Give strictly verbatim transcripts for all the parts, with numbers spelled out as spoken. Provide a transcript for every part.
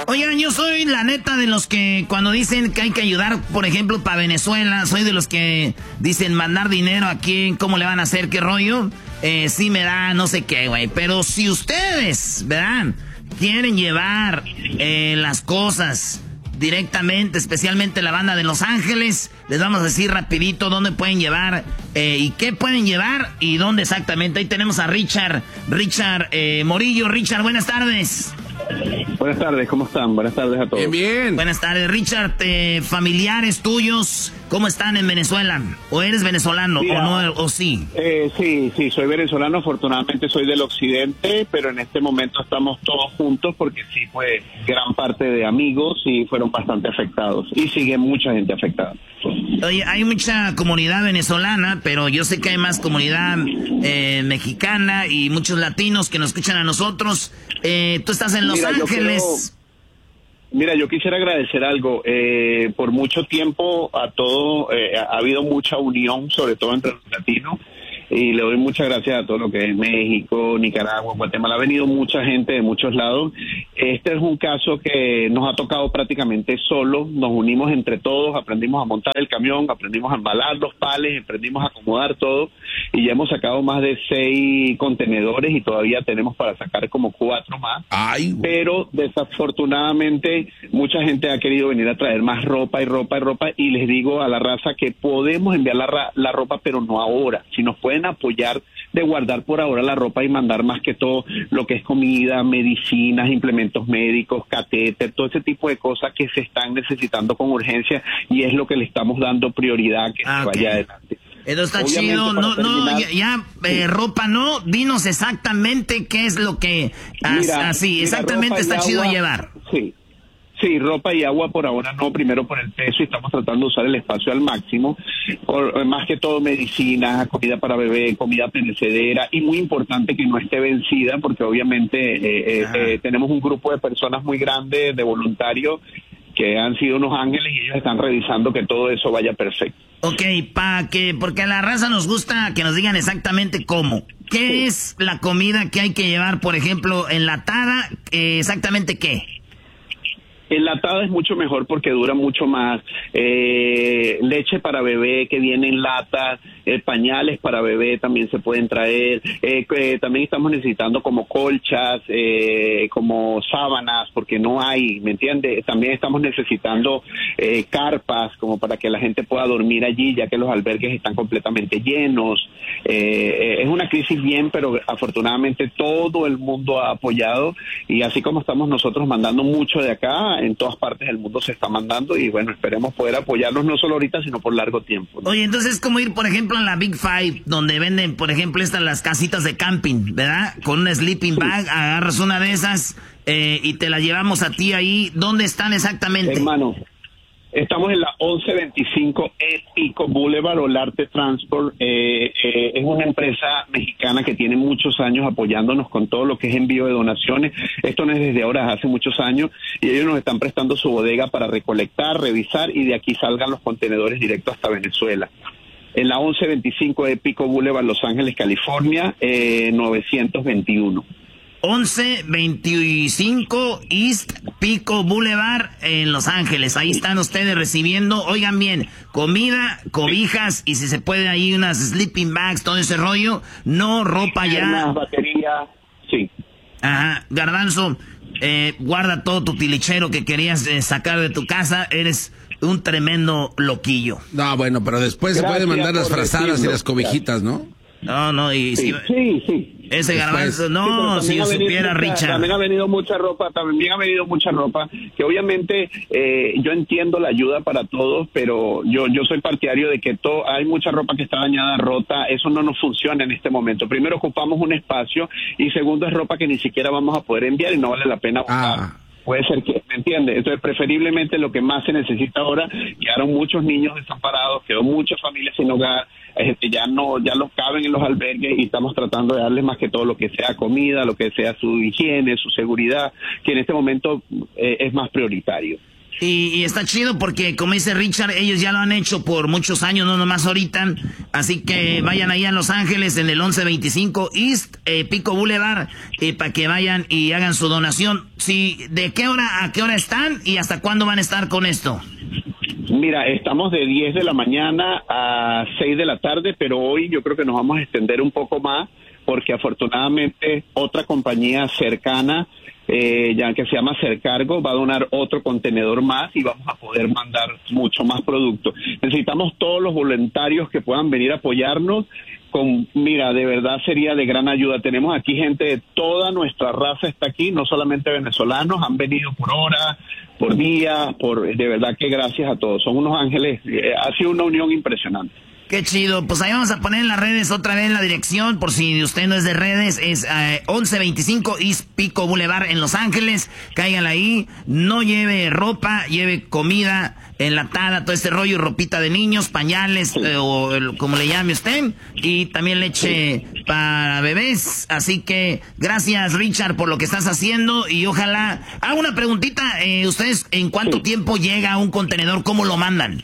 Oigan, yo soy la neta de los que cuando dicen que hay que ayudar, por ejemplo, para Venezuela, soy de los que dicen mandar dinero a quién, cómo le van a hacer, qué rollo. Eh, sí me da no sé qué, güey. Pero si ustedes, ¿verdad?, quieren llevar eh, las cosas directamente, especialmente la banda de Los Ángeles, les vamos a decir rapidito dónde pueden llevar eh, y qué pueden llevar y dónde exactamente. Ahí tenemos a Richard, Richard eh, Morillo. Richard, buenas tardes. Buenas tardes, ¿cómo están? Buenas tardes a todos. Bien, bien. Buenas tardes, Richard. Eh, familiares tuyos, ¿cómo están en Venezuela? ¿O eres venezolano? Mira, ¿o no? ¿O sí? Eh, sí, sí, soy venezolano. Afortunadamente soy del occidente, pero en este momento estamos todos juntos porque sí fue gran parte de amigos y fueron bastante afectados. Y sigue mucha gente afectada. Oye, hay mucha comunidad venezolana, pero yo sé que hay más comunidad eh, mexicana y muchos latinos que nos escuchan a nosotros. Eh, tú estás en Los Mira, Ángeles. Yo quiero, mira, yo quisiera agradecer algo. Eh, por mucho tiempo a todo, eh, ha habido mucha unión, sobre todo entre los latinos. Y le doy muchas gracias a todo lo que es México, Nicaragua, Guatemala. Ha venido mucha gente de muchos lados. Este es un caso que nos ha tocado prácticamente solo. Nos unimos entre todos, aprendimos a montar el camión, aprendimos a embalar los pales, aprendimos a acomodar todo. Y ya hemos sacado más de seis contenedores y todavía tenemos para sacar como cuatro más. Ay, pero desafortunadamente mucha gente ha querido venir a traer más ropa y ropa y ropa. Y les digo a la raza que podemos enviar la, la ropa, pero no ahora. Si nos pueden apoyar de guardar por ahora la ropa y mandar más que todo lo que es comida, medicinas, implementos médicos, catéter, todo ese tipo de cosas que se están necesitando con urgencia y es lo que le estamos dando prioridad que ah, se okay. vaya adelante. Eso está Obviamente, chido, no, terminar, no, ya, ya eh, ropa no, dinos exactamente qué es lo que mira, así, mira, exactamente está chido agua, llevar. Sí. Sí, ropa y agua por ahora no, primero por el peso y estamos tratando de usar el espacio al máximo, por, más que todo medicina, comida para bebé, comida perecedera y muy importante que no esté vencida porque obviamente eh, eh, eh, tenemos un grupo de personas muy grande, de voluntarios que han sido unos ángeles y ellos están revisando que todo eso vaya perfecto. Ok, pa que, porque a la raza nos gusta que nos digan exactamente cómo. ¿Qué sí. es la comida que hay que llevar, por ejemplo, enlatada? Eh, ¿Exactamente qué? Enlatada es mucho mejor porque dura mucho más. Eh, leche para bebé que viene en lata, eh, pañales para bebé también se pueden traer. Eh, eh, también estamos necesitando como colchas, eh, como sábanas, porque no hay, ¿me entiendes? También estamos necesitando eh, carpas como para que la gente pueda dormir allí, ya que los albergues están completamente llenos. Eh, es una crisis bien, pero afortunadamente todo el mundo ha apoyado y así como estamos nosotros mandando mucho de acá, en todas partes del mundo se está mandando y bueno, esperemos poder apoyarlos no solo ahorita, sino por largo tiempo, ¿no? Oye, entonces es como ir, por ejemplo, a la Big Five, donde venden, por ejemplo, estas las casitas de camping, ¿verdad? Con una sleeping bag, sí. Agarras una de esas eh, y te la llevamos a ti ahí. ¿Dónde están exactamente? Hermano, estamos en la once veinticinco E Pico Boulevard, Olarte Transport. Eh, eh, es una empresa mexicana que tiene muchos años apoyándonos con todo lo que es envío de donaciones. Esto no es desde ahora, hace muchos años, y ellos nos están prestando su bodega para recolectar, revisar, y de aquí salgan los contenedores directos hasta Venezuela. En la once veinticinco E Pico Boulevard, Los Ángeles, California, eh, novecientos veintiuno. once veinticinco East Pico Boulevard en Los Ángeles. Ahí están ustedes recibiendo, oigan bien, comida, cobijas y si se puede ahí unas sleeping bags, todo ese rollo. No ropa ya. Unas baterías, sí. Ajá, Garbanzo, eh, guarda todo tu tilichero que querías eh, sacar de tu casa. Eres un tremendo loquillo. No, bueno, pero después Gracias se puede mandar las frazadas y las cobijitas, ¿no? No, no, y sí, si... sí, sí. Ese Garbanzo, no, sí, si yo supiera, mucha, Richard. También ha venido mucha ropa, también ha venido mucha ropa, que obviamente eh, yo entiendo la ayuda para todos, pero yo yo soy partidario de que todo, hay mucha ropa que está dañada, rota, eso no nos funciona en este momento. Primero ocupamos un espacio y segundo es ropa que ni siquiera vamos a poder enviar y no vale la pena buscar. Ah. Puede ser que, ¿me entiendes? Entonces, preferiblemente lo que más se necesita ahora, quedaron muchos niños desamparados, quedó muchas familias sin hogar, este, ya no ya los caben en los albergues y estamos tratando de darles más que todo lo que sea comida, lo que sea su higiene, su seguridad, que en este momento eh, es más prioritario. Y, y está chido porque, como dice Richard, ellos ya lo han hecho por muchos años, no nomás ahorita. Así que vayan ahí a Los Ángeles en el once veinticinco East eh, Pico Boulevard eh, para que vayan y hagan su donación. Sí, ¿de qué hora a qué hora están y hasta cuándo van a estar con esto? Mira, estamos de diez de la mañana a seis de la tarde, pero hoy yo creo que nos vamos a extender un poco más porque afortunadamente otra compañía cercana, eh, ya que se llama Cercargo, va a donar otro contenedor más y vamos a poder mandar mucho más producto. Necesitamos todos los voluntarios que puedan venir a apoyarnos. Con, mira, de verdad sería de gran ayuda. Tenemos aquí gente de toda nuestra raza está aquí, no solamente venezolanos, han venido por horas, por días, por, de verdad que gracias a todos. Son unos ángeles, eh, ha sido una unión impresionante. Qué chido, pues ahí vamos a poner en las redes otra vez la dirección, por si usted no es de redes, es eh, once veinticinco East Pico Boulevard en Los Ángeles, cáiganla ahí, no lleve ropa, lleve comida enlatada, todo este rollo, ropita de niños, pañales, eh, o el, como le llame usted, y también leche para bebés, así que gracias Richard por lo que estás haciendo, y ojalá, hago una preguntita, eh, ustedes, ¿en cuánto sí. tiempo llega un contenedor? ¿Cómo lo mandan?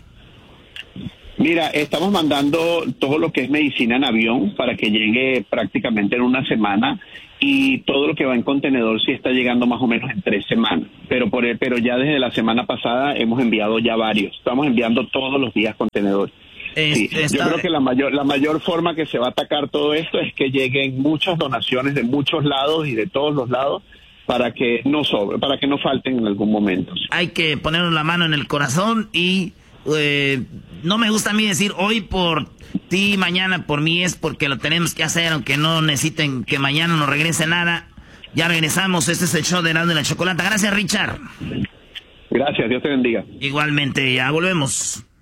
Mira, estamos mandando todo lo que es medicina en avión para que llegue prácticamente en una semana y todo lo que va en contenedor sí está llegando más o menos en tres semanas. Pero por pero ya desde la semana pasada hemos enviado ya varios. Estamos enviando todos los días contenedores. Sí, yo creo que la mayor la mayor forma que se va a atacar todo esto es que lleguen muchas donaciones de muchos lados y de todos los lados para que no sobre, para que no falten en algún momento. Hay que ponernos la mano en el corazón y Eh, no me gusta a mí decir hoy por ti, mañana por mí, es porque lo tenemos que hacer, aunque no necesiten que mañana nos regrese nada. Ya regresamos, este es el show de Erasmo y la Chocolata. Gracias, Richard. Gracias, Dios te bendiga. Igualmente, ya volvemos.